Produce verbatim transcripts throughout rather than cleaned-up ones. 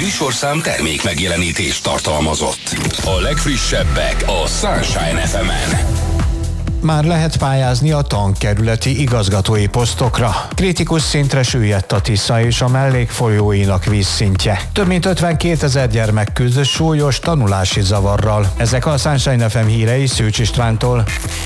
műsorszám termék megjelenítést tartalmazott. A legfrissebbek a Sunshine ef emen. Már lehet pályázni a tankerületi igazgatói posztokra. Kritikus szintre süllyedt a Tisza és a mellékfolyóinak vízszintje. Több mint ötvenkétezer gyermek küzd súlyos tanulási zavarral. Ezek a Sunshine ef em hírei Szűcs Istvántól.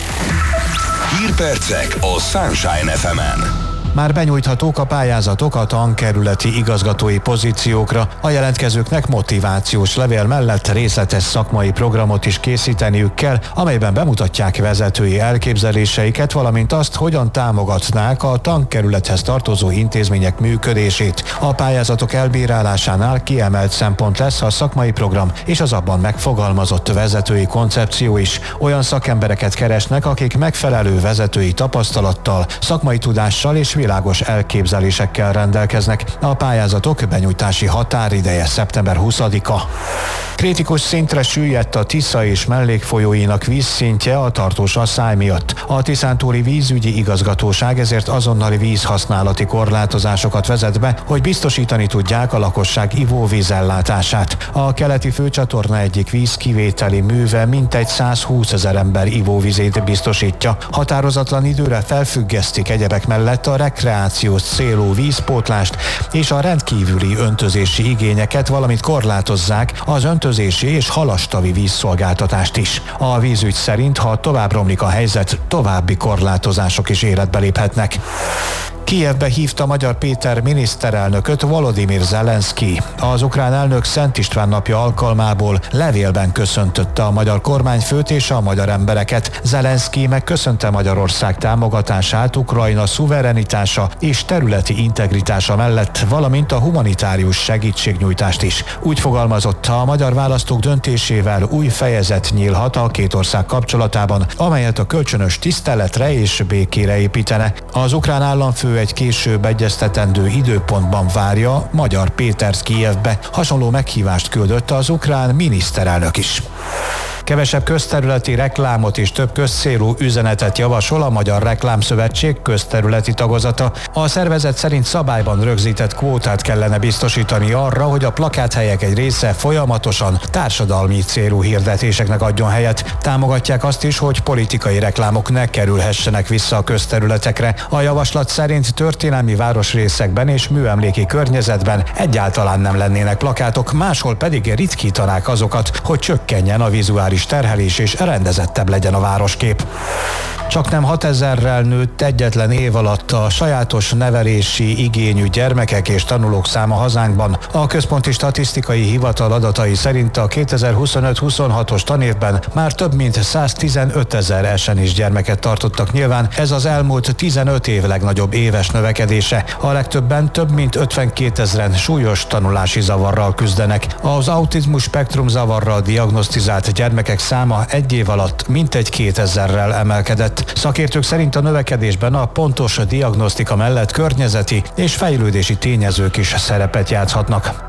Hírpercek a Sunshine ef emen. Már benyújthatók a pályázatok a tankerületi igazgatói pozíciókra. A jelentkezőknek motivációs levél mellett részletes szakmai programot is készíteniük kell, amelyben bemutatják vezetői elképzeléseiket, valamint azt, hogyan támogatnák a tankerülethez tartozó intézmények működését. A pályázatok elbírálásánál kiemelt szempont lesz a szakmai program és az abban megfogalmazott vezetői koncepció is. Olyan szakembereket keresnek, akik megfelelő vezetői tapasztalattal, szakmai tudással és világos elképzelésekkel rendelkeznek. A pályázatok benyújtási határideje szeptember huszadika. Kritikus szintre süllyedt a Tisza és mellékfolyóinak vízszintje a tartós asszály miatt. A Tiszántúli vízügyi igazgatóság ezért azonnali vízhasználati korlátozásokat vezet be, hogy biztosítani tudják a lakosság ivóvízellátását. A keleti főcsatorna egyik vízkivételi műve mintegy százhúszezer ember ivóvizét biztosítja. Határozatlan időre felfüggesztik egyebek mellett a rekreációs célú vízpótlást és a rendkívüli öntözési igényeket, valamint korlátozzák az öntözési és halastavi vízszolgáltatást is. A vízügy szerint, ha tovább romlik a helyzet, további korlátozások is életbe léphetnek. Kijevbe hívta Magyar Péter miniszterelnököt Volodymyr Zelenszky. Az ukrán elnök Szent István napja alkalmából levélben köszöntötte a magyar kormányfőt és a magyar embereket. Zelenszky megköszönte Magyarország támogatását Ukrajna szuverenitása és területi integritása mellett, valamint a humanitárius segítségnyújtást is. Úgy fogalmazott, a magyar választók döntésével új fejezet nyílhat a két ország kapcsolatában, amelyet a kölcsönös tiszteletre és békére építene. Az ukrán államfő egy később egyeztetendő időpontban várja Magyar Pétert Kijevbe. Hasonló meghívást küldött az ukrán miniszterelnök is. Kevesebb közterületi reklámot és több közcélú üzenetet javasol a Magyar Reklámszövetség közterületi tagozata. A szervezet szerint szabályban rögzített kvótát kellene biztosítani arra, hogy a plakáthelyek egy része folyamatosan társadalmi célú hirdetéseknek adjon helyet. Támogatják azt is, hogy politikai reklámok ne kerülhessenek vissza a közterületekre. A javaslat szerint történelmi városrészekben és műemléki környezetben egyáltalán nem lennének plakátok, máshol pedig ritkítanák azokat, hogy csökkenjen a vizuális terhelés és rendezettebb legyen a városkép. Csaknem hatezerrel nőtt egyetlen év alatt a sajátos nevelési igényű gyermekek és tanulók száma hazánkban. A Központi Statisztikai Hivatal adatai szerint a kétezer-huszonöt huszonhatos tanévben már több mint száztizenötezer esenis gyermeket tartottak nyilván. Ez az elmúlt tizenöt év legnagyobb éves növekedése. A legtöbben több mint ötvenkétezren súlyos tanulási zavarral küzdenek. Az autizmus spektrum zavarral diagnosztizált gyermekek száma egy év alatt mintegy kétezerrel emelkedett. Szakértők szerint a növekedésben a pontos diagnosztika mellett környezeti és fejlődési tényezők is szerepet játszhatnak.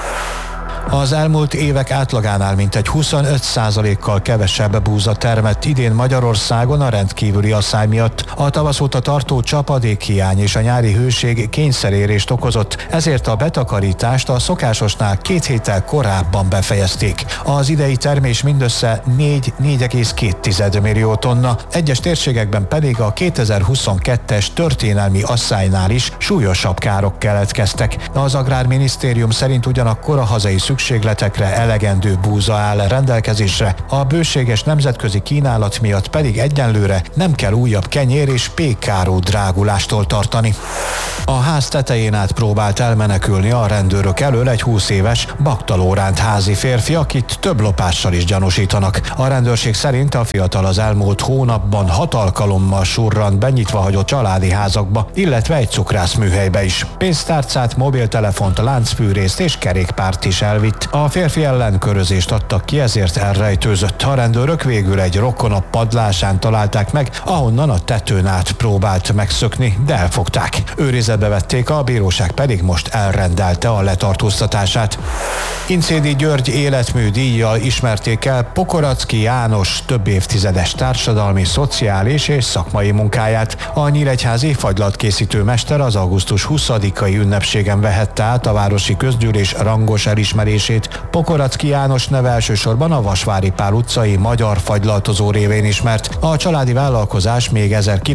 Az elmúlt évek átlagánál mintegy huszonöt százalékkal kevesebb búza termett idén Magyarországon a rendkívüli asszály miatt. A tavasz óta tartó csapadékhiány és a nyári hőség kényszerérést okozott, ezért a betakarítást a szokásosnál két héttel korábban befejezték. Az idei termés mindössze négy egész két millió tonna, egyes térségekben pedig a kétezer-huszonkettes történelmi asszálynál is súlyosabb károk keletkeztek. Az Agrárminisztérium szerint ugyanakkor a hazai szükségletekre elegendő búza áll rendelkezésre, a bőséges nemzetközi kínálat miatt pedig egyenlőre nem kell újabb kenyér és pékáru drágulástól tartani. A ház tetején át próbált elmenekülni a rendőrök elől egy húsz éves baktalóránt házi férfi, akit több lopással is gyanúsítanak. A rendőrség szerint a fiatal az elmúlt hónapban hat alkalommal surrant benyitva hagyott családi házakba, illetve egy cukrászműhelybe is. Pénztárcát, mobiltelefont, láncfűrészt és kerékpárt is el elvitt. A férfi ellen körözést adtak ki, ezért elrejtőzött. A rendőrök végül egy rokona padlásán találták meg, ahonnan a tetőn át próbált megszökni, de elfogták. Őrizetbe vették, a bíróság pedig most elrendelte a letartóztatását. Incédi György életmű díjjal ismerték el Pokoracki János több évtizedes társadalmi, szociális és szakmai munkáját. A nyíregyházi fagylatkészítő mester az augusztus huszadikai ünnepségen vehette át a városi közgyűlés rangos elismerését. Pokoracki János neve elsősorban a Vasvári Pál utcai magyar fagylaltozó révén ismert. A családi vállalkozás még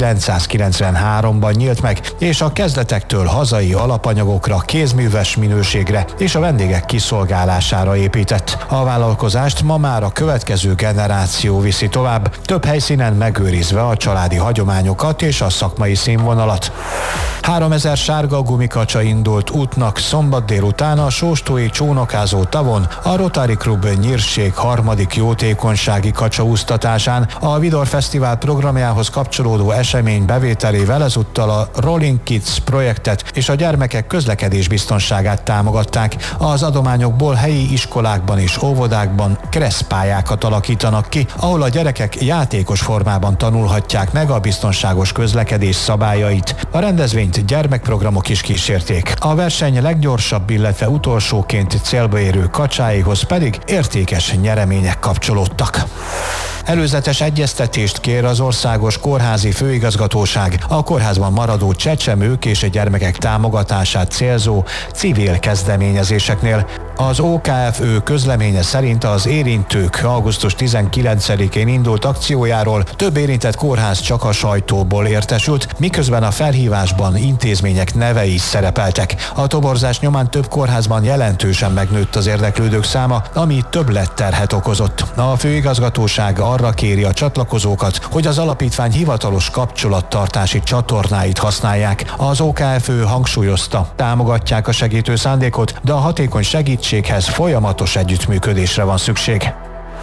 ezerkilencszázkilencvenháromban nyílt meg, és a kezdetektől hazai alapanyagokra, kézműves minőségre és a vendégek kiszolgálására épített. A vállalkozást ma már a következő generáció viszi tovább, több helyszínen megőrizve a családi hagyományokat és a szakmai színvonalat. háromezer sárga gumikacsa indult útnak szombat délután a Sóstói csónakázó tavon a Rotary Klub Nyírség harmadik jótékonysági kacsaúsztatásán. A Vidor Fesztivál programjához kapcsolódó esemény bevételével ezúttal a Rolling Kids projektet és a gyermekek közlekedés biztonságát támogatták. Az adományokból helyi iskolákban és óvodákban keresztpályákat alakítanak ki, ahol a gyerekek játékos formában tanulhatják meg a biztonságos közlekedés szabályait. A rendezvényt gyermekprogramok is kísérték. A verseny leggyorsabb, illetve utolsóként célba érő kacsáihoz pedig értékes nyeremények kapcsolódtak. Előzetes egyeztetést kér az Országos Kórházi Főigazgatóság a kórházban maradó csecsemők és gyermekek támogatását célzó civil kezdeményezéseknél. Az o ká ef ö közleménye szerint az érintők augusztus tizenkilencedikén indult akciójáról több érintett kórház csak a sajtóból értesült, miközben a felhívásban intézmények nevei is szerepeltek. A toborzás nyomán több kórházban jelentősen megnőtt az érdeklődők száma, ami többletterhet okozott. A főigazgatóság arra kéri a csatlakozókat, hogy az alapítvány hivatalos kapcsolattartási csatornáit használják. Az o ká ef ö hangsúlyozta, támogatják a segítő szándékot, de a hatékony segítséghez folyamatos együttműködésre van szükség.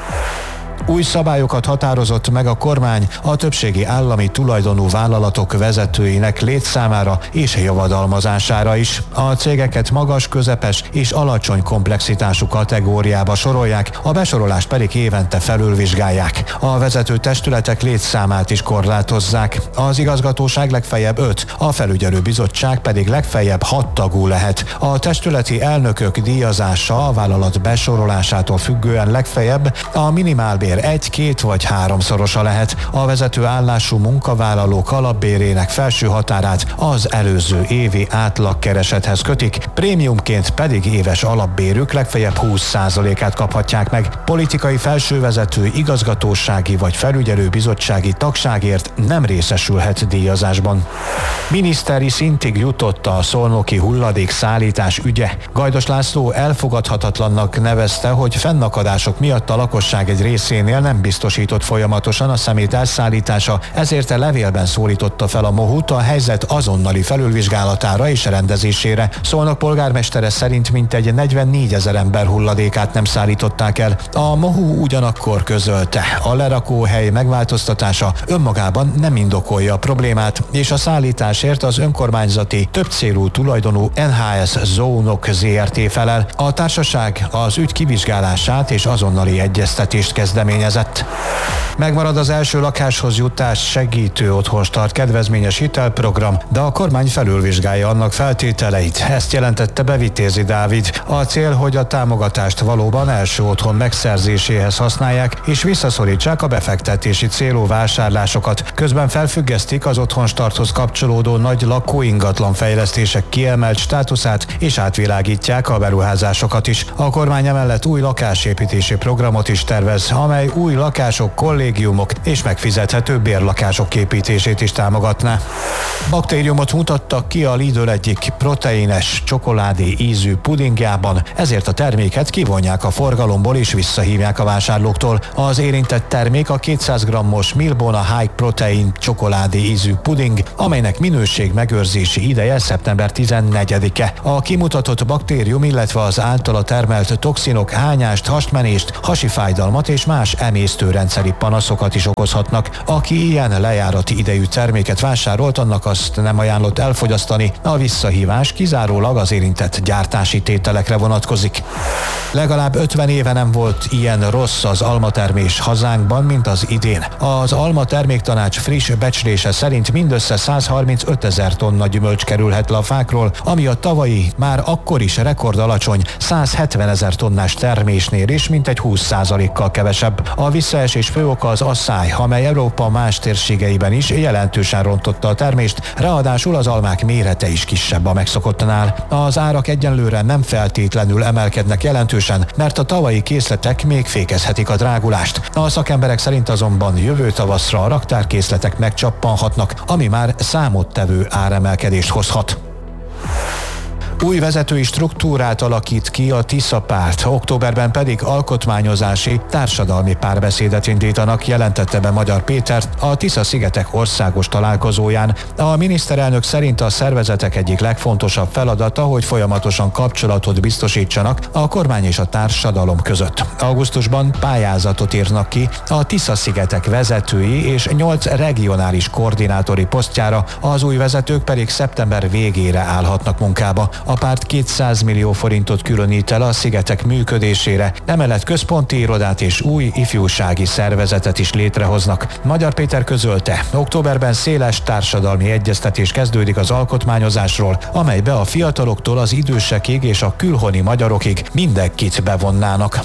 Új szabályokat határozott meg a kormány a többségi állami tulajdonú vállalatok vezetőinek létszámára és javadalmazására is. A cégeket magas, közepes és alacsony komplexitású kategóriába sorolják, a besorolást pedig évente felülvizsgálják. A vezető testületek létszámát is korlátozzák. Az igazgatóság legfeljebb öt, a felügyelő bizottság pedig legfeljebb hat tagú lehet. A testületi elnökök díjazása a vállalat besorolásától függően legfeljebb a minimálbér egy, két vagy háromszorosa lehet. A vezető állású munkavállalók alapbérének felső határát az előző évi átlagkeresethez kötik, prémiumként pedig éves alapbérük legfeljebb húsz százalékát kaphatják meg. Politikai felsővezető, igazgatósági vagy felügyelőbizottsági tagságért nem részesülhet díjazásban. Miniszteri szintig jutott a szolnoki hulladékszállítás ügye. Gajdos László elfogadhatatlannak nevezte, hogy fennakadások miatt a lakosság egy részénél nem biztosított folyamatosan a szemét elszállítása, ezért a levélben szólította fel a mohút a helyzet azonnali felülvizsgálatára és rendezésére. Szolnok polgármestere szerint mintegy negyvennégyezer ember hulladékát nem szállították el. A mohú ugyanakkor közölte, a lerakóhely megváltoztatása önmagában nem indokolja a problémát, és a szállításért az önkormányzati többcélú tulajdonú en há es Zónok zé er té felel. A társaság az ügy kivizsgálását és azonnali egyeztetést kezdeményezett. Megmarad az első lakáshoz jutás segítő otthonstart kedvezményes hitelprogram, de a kormány felülvizsgálja annak feltételeit. Ezt jelentette be Vitézi Dávid. A cél, hogy a támogatást valóban első otthon megszerzéséhez használják, és visszaszorítsák a befektetési célú vásárlásokat. Közben felfüggesztik az otthonstarthoz kapcsolódó nagy lakóingatlan fejlesztések kiemelt státuszát, és átvilágítják a beruházásokat is. A kormány emellett új lakásépítési programot is tervez, amely új lakások, kollégiumok és megfizethető bérlakások építését is támogatná. Baktériumot mutattak ki a Lidl egyik proteines csokoládé ízű pudingjában, ezért a terméket kivonják a forgalomból és visszahívják a vásárlóktól. Az érintett termék a kétszáz grammos Milbona High Protein csokoládé ízű puding, amelynek minőség megőrzési ideje szeptember tizennegyedike. A kimutatott baktérium, illetve az általa termelt toxinok hányást, hasmenést, hasi fájdalmat és más más emésztőrendszeri panaszokat is okozhatnak. Aki ilyen lejárati idejű terméket vásárolt, annak azt nem ajánlott elfogyasztani. A visszahívás kizárólag az érintett gyártási tételekre vonatkozik. Legalább ötven éve nem volt ilyen rossz az almatermés hazánkban, mint az idén. Az Alma Terméktanács friss becslése szerint mindössze százharmincöt ezer tonna gyümölcs kerülhet le a fákról, ami a tavalyi, már akkor is rekord alacsony százhetven ezer tonnás termésnél is mintegy húsz százalékkal kevesebb. A visszaesés fő oka az asszály, amely Európa más térségeiben is jelentősen rontotta a termést, ráadásul az almák mérete is kisebb a megszokottnál. Az árak egyenlőre nem feltétlenül emelkednek jelentősen, mert a tavalyi készletek még fékezhetik a drágulást. A szakemberek szerint azonban jövő tavaszra a raktárkészletek megcsappanhatnak, ami már számottevő áremelkedést hozhat. Új vezetői struktúrát alakít ki a Tisza párt, októberben pedig alkotmányozási, társadalmi párbeszédet indítanak, jelentette be Magyar Péter a Tisza-szigetek országos találkozóján. A miniszterelnök szerint a szervezetek egyik legfontosabb feladata, hogy folyamatosan kapcsolatot biztosítsanak a kormány és a társadalom között. Augusztusban pályázatot írnak ki a Tisza-szigetek vezetői és nyolc regionális koordinátori posztjára, az új vezetők pedig szeptember végére állhatnak munkába. A párt kétszáz millió forintot különít el a szigetek működésére, emellett központi irodát és új ifjúsági szervezetet is létrehoznak. Magyar Péter közölte, októberben széles társadalmi egyeztetés kezdődik az alkotmányozásról, amelybe a fiataloktól az idősekig és a külhoni magyarokig mindenkit bevonnának.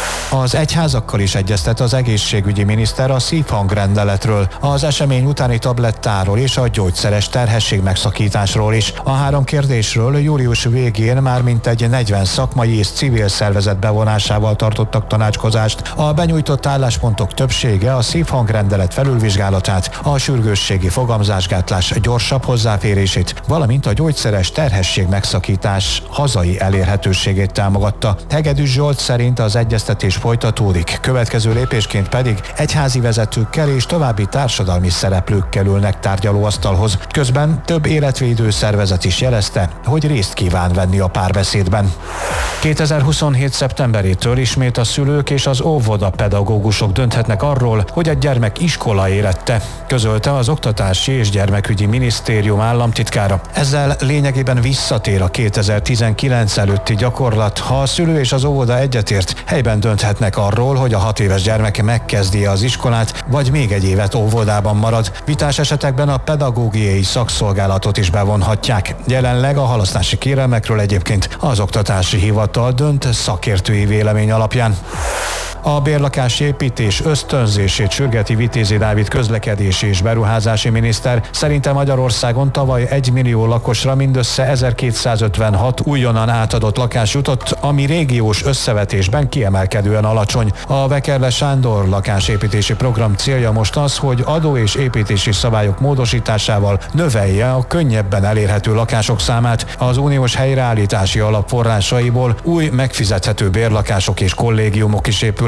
Az egyházakkal is egyeztet az egészségügyi miniszter a szívhangrendeletről, az esemény utáni tablettáról és a gyógyszeres terhesség megszakításról is. A három kérdésről július végén már mintegy negyven szakmai és civil szervezet bevonásával tartottak tanácskozást. A benyújtott álláspontok többsége a szívhangrendelet felülvizsgálatát, a sürgősségi fogamzásgátlás gyorsabb hozzáférését, valamint a gyógyszeres terhesség megszakítás hazai elérhetőségét támogatta. Hegedűs Zsolt szerint az egyeztetés folytatódik, következő lépésként pedig egyházi vezetőkkel és további társadalmi szereplőkkel ülnek tárgyalóasztalhoz. Közben több életvédő szervezet is jelezte, hogy részt kíván venni a párbeszédben. kétezer-huszonhét szeptemberétől ismét a szülők és az óvoda pedagógusok dönthetnek arról, hogy a gyermek iskola élete, közölte az Oktatási és Gyermekügyi Minisztérium államtitkára. Ezzel lényegében visszatér a kétezer-tizenkilenc előtti gyakorlat, ha a szülő és az óvoda egyetért, helyben dönthetnek arról, hogy a hat éves gyermek megkezdi az iskolát, vagy még egy évet óvodában marad. Vitás esetekben a pedagógiai szakszolgálatot is bevonhatják. Jelenleg a halasztási kérelmekről egyébként az Oktatási Hivatal dönt szakértői vélemény alapján. A bérlakási építés ösztönzését sürgeti Vitézi Dávid közlekedési és beruházási miniszter. Szerinte Magyarországon tavaly egy millió lakosra mindössze ezerkétszázötvenhat újonnan átadott lakás jutott, ami régiós összevetésben kiemelkedően alacsony. A Vekerle Sándor lakásépítési program célja most az, hogy adó és építési szabályok módosításával növelje a könnyebben elérhető lakások számát. Az uniós helyreállítási alap forrásaiból új megfizethető bérlakások és kollégiumok is épülhetnek.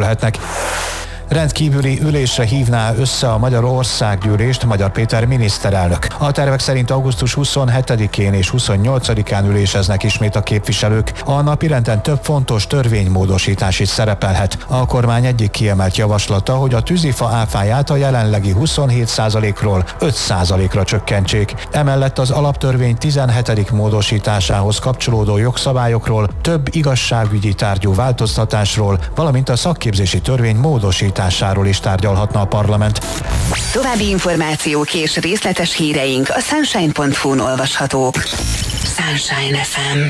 Rendkívüli ülésre hívná össze a Magyar Országgyűlést Magyar Péter miniszterelnök. A tervek szerint augusztus huszonhetedikén és huszonnyolcadikán üléseznek ismét a képviselők. A napirenden több fontos törvénymódosítás is szerepelhet. A kormány egyik kiemelt javaslata, hogy a tűzifa áfáját a jelenlegi huszonhét százalékról öt százalékra csökkentsék. Emellett az alaptörvény tizenhetedik módosításához kapcsolódó jogszabályokról, több igazságügyi tárgyú változtatásról, valamint a szakképzési törvény módosításáról is tárgyalhatna a parlament. További információk és részletes híreink a sunshine pont hu-n olvashatók. Sunshine ef em.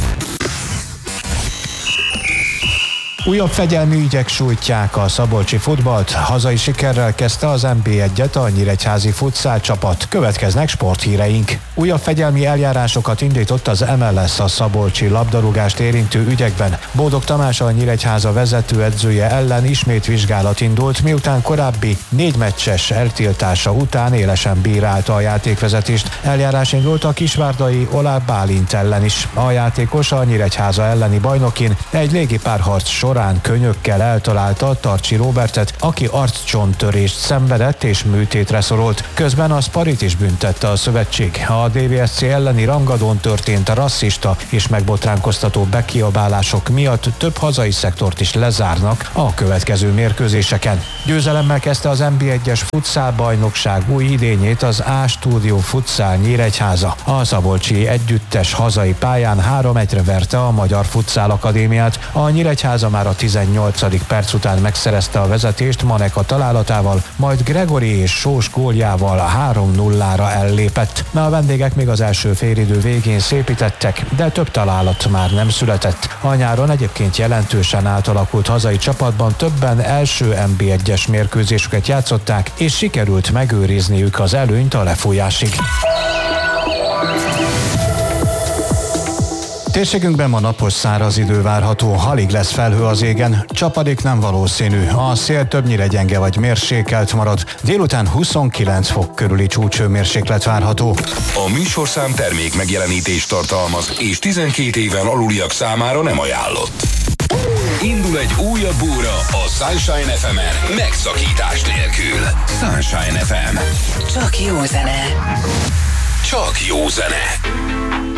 Újabb fegyelmi ügyek sújtják a szabolcsi futballt. Hazai sikerrel kezdte az en bé egyet a nyíregyházi futszál csapat. Következnek sporthíreink. Újabb fegyelmi eljárásokat indított az em el es a szabolcsi labdarúgást érintő ügyekben. Bódog Tamás, a Nyíregyháza vezetőedzője ellen ismét vizsgálat indult, miután korábbi négy meccses eltiltása után élesen bírálta a játékvezetést. Eljárás indult a kisvárdai Oláh Bálint ellen is. A játékos a Nyíregyháza elleni bajnokin egy légipárharc során során könyökkel eltalálta Tarcsi Róbertet, aki arccsontörést szenvedett és műtétre szorult. Közben a Sparit is büntette a szövetség. A dé vé es cé elleni rangadón történt rasszista és megbotránkoztató bekiabálások miatt több hazai szektort is lezárnak a következő mérkőzéseken. Győzelemmel kezdte az en bé egyes futszál bajnokság új idényét az A-Stúdió Futsal Nyíregyháza. A szabolcsi együttes hazai pályán három egyre verte a Magyar Futszál Akadémiát. A Nyíregyháza már a tizennyolcadik perc után megszerezte a vezetést Maneka találatával, majd Gregori és Sós góljával három nullára ellépett. A vendégek még az első félidő végén szépítettek, de több találat már nem született. A nyáron egyébként jelentősen átalakult hazai csapatban többen első en bé egyes mérkőzésüket játszották, és sikerült megőrizniük az előnyt a lefújásig. Térségünkben ma napos száraz idő várható, alig lesz felhő az égen, csapadék nem valószínű, a szél többnyire gyenge vagy mérsékelt marad, délután huszonkilenc fok körüli csúcshőmérséklet várható. A műsorszám termék megjelenítést tartalmaz, és tizenkét éven aluliak számára nem ajánlott. Indul egy újabb óra a Sunshine ef emen, megszakítás nélkül. Sunshine ef em. Csak jó zene. Csak jó zene.